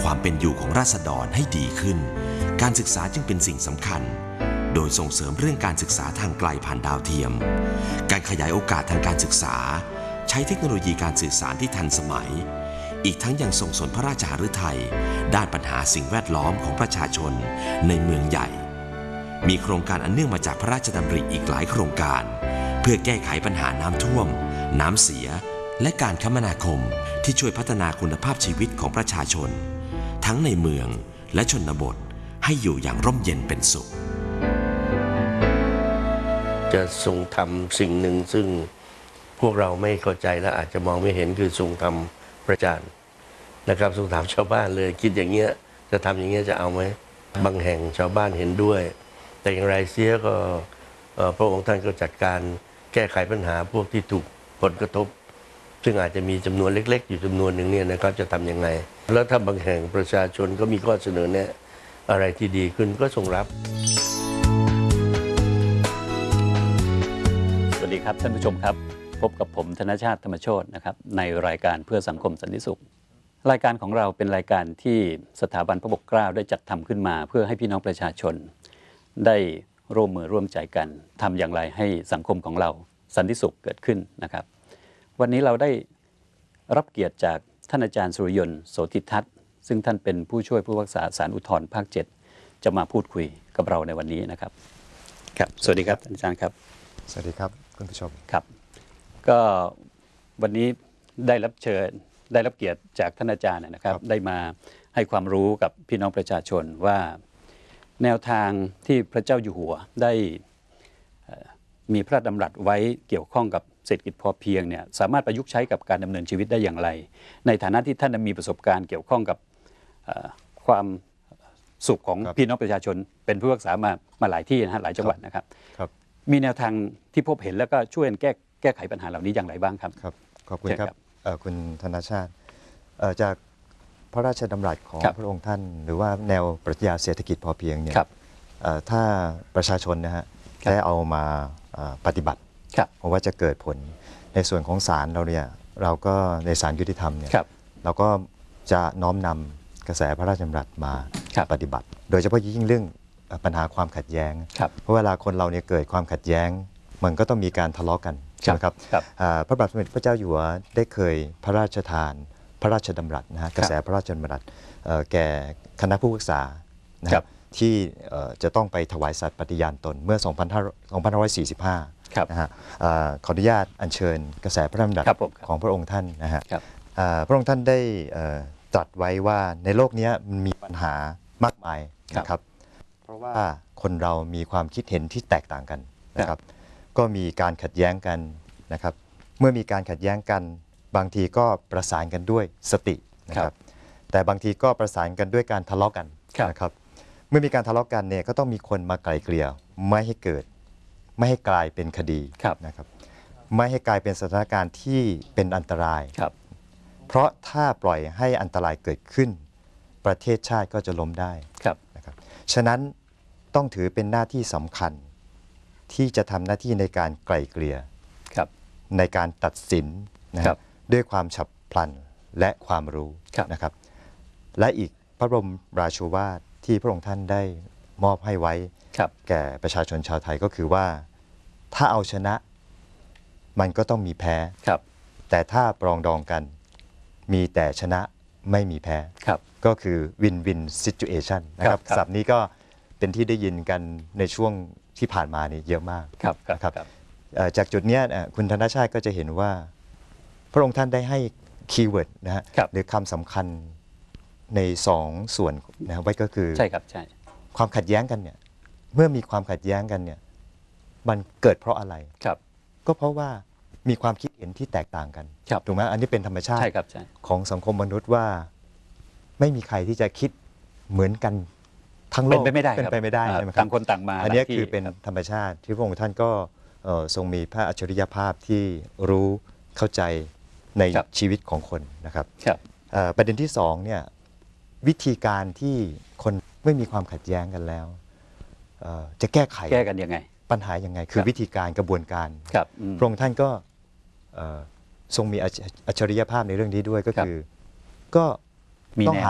ความเป็นอยู่ของราษฎรให้ดีขึ้นการศึกษาจึงเป็นสิ่งสำคัญโดยส่งเสริมเรื่องการศึกษาทางไกลผ่านดาวเทียมการขยายโอกาสทางการศึกษาใช้เทคโนโลยีการสื่อสารที่ทันสมัยอีกทั้งยังทรงสนพระราชหฤทัยด้านปัญหาสิ่งแวดล้อมของประชาชนในเมืองใหญ่มีโครงการอันเนื่องมาจากพระราชดำริอีกหลายโครงการเพื่อแก้ไขปัญหาน้ำท่วมน้ำเสียและการคมนาคมที่ช่วยพัฒนาคุณภาพชีวิตของประชาชนทั้งในเมืองและชนบทให้อยู่อย่างร่มเย็นเป็นสุขจะทรงทำสิ่งหนึ่งซึ่งพวกเราไม่เข้าใจและอาจจะมองไม่เห็นคือทรงทำประจานนะครับทรงถามชาวบ้านเลยคิดอย่างเงี้ยจะทำอย่างเงี้ยจะเอาไหมบางแห่งชาวบ้านเห็นด้วยแต่อย่างไรเสียก็พระองค์ท่านก็จัดการแก้ไขปัญหาพวกที่ถูกผลกระทบซึ่งอาจจะมีจำนวนเล็กๆอยู่จำนวนหนึ่งเนี่ยนะครับจะทำยังไงแล้วถ้าบางแห่งประชาชนก็มีข้อเสนอแนะอะไรที่ดีขึ้นก็ทรงรับสวัสดีครับท่านผู้ชมครับพบกับผมธนชาติธรรมโชตินะครับในรายการเพื่อสังคมสันติสุขรายการของเราเป็นรายการที่สถาบันพระปกเกล้าได้จัดทำขึ้นมาเพื่อให้พี่น้องประชาชนได้ร่วมมือร่วมใจกันทำอย่างไรให้สังคมของเราสันติสุขเกิดขึ้นนะครับวันนี้เราได้รับเกียรติจากท่านอาจารย์สุริยนต์โสติทัศน์ซึ่งท่านเป็นผู้ช่วยผู้พิพากษาศาลอุทธรณ์ภาค 7จะมาพูดคุยกับเราในวันนี้นะครับครับสวัสดีครับอาจารย์ครับสวัสดีครับคุณผู้ชมครับก็วันนี้ได้รับเกียรติจากท่านอาจารย์นะครับได้มาให้ความรู้กับพี่น้องประชาชนว่าแนวทางที่พระเจ้าอยู่หัวได้มีพระดำรัสไว้เกี่ยวข้องกับเศรษฐกิจพอเพียงเนี่ยสามารถประยุกต์ใช้กับการดำเนินชีวิตได้อย่างไรในฐานะที่ท่านมีประสบการณ์เกี่ยวข้องกับความสุขของพี่น้องประชาชนเป็นผู้พิพากษามาหลายที่นะฮะหลายจังหวัดนะครับมีแนวทางที่พบเห็นแล้วก็ช่วยแก้ไขปัญหาเหล่านี้อย่างไรบ้างครับครับขอบคุณครับคุณธนชาติจากพระราชดำรัสของพระองค์ท่านหรือว่าแนวปรัชญาเศรษฐกิจพอเพียงเนี่ยถ้าประชาชนนะฮะได้เอามาปฏิบัติเพราะว่าจะเกิดผลในส่วนของศาลเราเนี่ยเราก็ในศาลยุติธรรมเนี่ยเราก็จะน้อมนำกระแสพระราชดำรัสมาปฏิบัติโดยเฉพาะยิ่งเรื่องปัญหาความขัดแย้งเพราะเวลาคนเราเนี่ยเกิดความขัดแย้งมันก็ต้องมีการทะเลาะกันใช่ไหมครับพระบาทสมเด็จพระเจ้าอยู่หัวได้เคยพระราชทานพระราชดำรัสนะฮะกระแสพระราชดำรัสแก่คณะผู้พิพากษานะครับที่จะต้องไปถวายสัตย์ปฏิญาณตนเมื่อ 2545 นะฮะขออนุญาตอัญเชิญกระแสพระราชดำรัสของพระองค์ท่านนะฮะพระองค์ท่านได้ตรัสไว้ว่าในโลกนี้มันมีปัญหามากมายนะครับเพราะว่าคนเรามีความคิดเห็นที่แตกต่างกันนะครับก็มีการขัดแย้งกันนะครับเมื่อมีการขัดแย้งกันบางทีก็ประสานกันด้วยสตินะครับแต่บางทีก็ประสานกันด้วยการทะเลาะกันนะครับเมื่อมีการทะเลาะกันเนี่ยก็ต้องมีคนมาไกล่เกลี่ยไม่ให้เกิดไม่ให้กลายเป็นคดีนะครับไม่ให้กลายเป็นสถานการณ์ที่เป็นอันตรายเพราะถ้าปล่อยให้อันตรายเกิดขึ้นประเทศชาติก็จะล้มได้นะครับฉะนั้นต้องถือเป็นหน้าที่สำคัญที่จะทำหน้าที่ในการไกล่เกลี่ยในการตัดสินนะครับด้วยความฉับพลันและความรู้นะครับและอีกพระบรมราโชวาทที่พระองค์ท่านได้มอบให้ไว้แก่ประชาชนชาวไทยก็คือว่าถ้าเอาชนะมันก็ต้องมีแพ้แต่ถ้าปรองดองกันมีแต่ชนะไม่มีแพ้ก็คือ win-win situation นะครับศัพท์นี้ก็เป็นที่ได้ยินกันในช่วงที่ผ่านมานี่เยอะมากนะครับจากจุดนี้คุณธนชาติก็จะเห็นว่าพระองค์ท่านได้ให้คีย์เวิร์ดนะฮะหรือคำสำคัญใน2ส่วนนะไว้ก็คือใช่ครับใช่ความขัดแย้งกันเนี่ยเมื่อมีความขัดแย้งกันเนี่ยมันเกิดเพราะอะไรก็เพราะว่ามีความคิดเห็นที่แตกต่างกันถูกไหมอันนี้เป็นธรรมชาติของสังคมมนุษย์ว่าไม่มีใครที่จะคิดเหมือนกันทั้งโลกเป็นไปไม่ได้ใช่ไหมครับต่างคนต่างมาอันนี้คือเป็นธรรมชาติที่พระองค์ท่านก็ทรงมีพระอัจฉริยภาพที่รู้เข้าใจในชีวิตของคนนะครับประเด็นที่2เนี่ยวิธีการที่คนไม่มีความขัดแย้งกันแล้วจะแก้กันยังไงปัญหายังไงคือวิธีการกระบวนการพระองค์ท่านก็ทรงมีอัจฉริยภาพในเรื่องนี้ด้วยก็คือก็ต้องหา